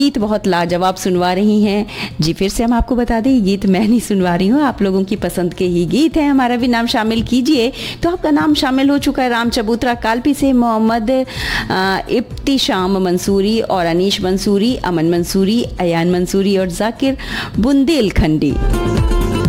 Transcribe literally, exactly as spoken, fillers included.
गीत बहुत लाजवाब सुनवा रही हैं जी। फिर से हम आपको बता दें, ये गीत मैं नहीं सुनवा रही हूँ, आप लोगों की पसंद के ही गीत हैं। हमारा भी नाम शामिल कीजिए। तो आपका नाम शामिल हो चुका है राम चबूतरा कालपी से, मोहम्मद इब्तिशाम मंसूरी और अनीश मंसूरी, अमन मंसूरी, अयान मंसूरी और जाकिर बुंदेलखंडी।